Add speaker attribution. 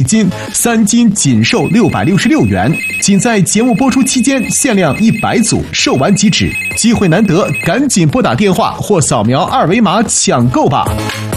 Speaker 1: 斤，3斤仅售666元。仅在节目播出期间限量100组，售完即止，机会难得，赶紧拨打电话或扫描2维码抢购吧。